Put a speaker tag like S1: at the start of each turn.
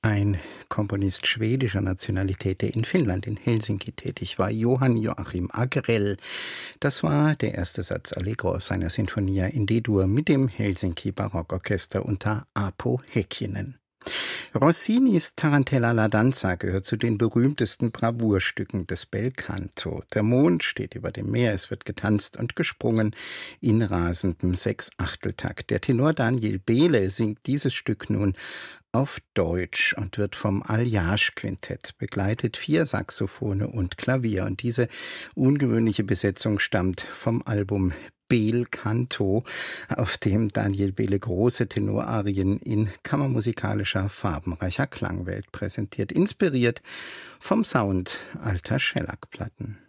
S1: Ein Komponist schwedischer Nationalität, der in Finnland, in Helsinki tätig war, Johann Joachim Agrell. Das war der erste Satz Allegro aus seiner Sinfonia in D-Dur mit dem Helsinki Barockorchester unter Aapo Häkkinen. Rossinis Tarantella la Danza gehört zu den berühmtesten Bravourstücken des Bel Canto. Der Mond steht über dem Meer, es wird getanzt und gesprungen in rasendem Sechsachteltakt. Der Tenor Daniel Behle singt dieses Stück nun auf Deutsch und wird vom Aljaž-Quintett begleitet, 4 Saxophone und Klavier. Und diese ungewöhnliche Besetzung stammt vom Album Bel Canto, auf dem Daniel Behle große Tenorarien in kammermusikalischer, farbenreicher Klangwelt präsentiert, inspiriert vom Sound alter Schellackplatten.